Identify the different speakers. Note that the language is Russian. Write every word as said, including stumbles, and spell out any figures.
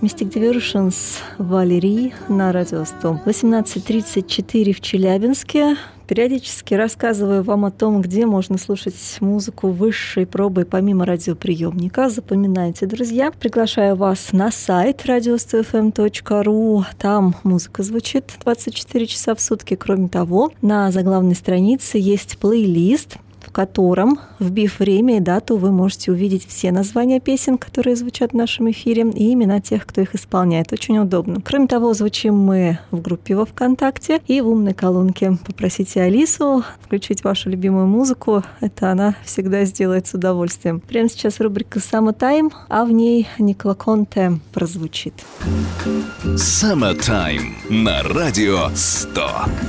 Speaker 1: Mystic Diversions, Валерий на радио сто. восемнадцать тридцать четыре в Челябинске. Периодически рассказываю вам о том, где можно слушать музыку высшей пробы помимо радиоприемника. Запоминайте, друзья. Приглашаю вас на сайт радио сто эф эм точка ру. Там музыка звучит двадцать четыре часа в сутки. Кроме того, на заглавной странице есть плейлист, в котором, вбив время и дату, вы можете увидеть все названия песен, которые звучат в нашем эфире, и имена тех, кто их исполняет. Очень удобно. Кроме того, звучим мы в группе во ВКонтакте и в умной колонке. Попросите Алису включить вашу любимую музыку. Это она всегда сделает с удовольствием. Прямо сейчас рубрика «Summertime», а в ней Никола Конте прозвучит.
Speaker 2: Summertime на радио сто.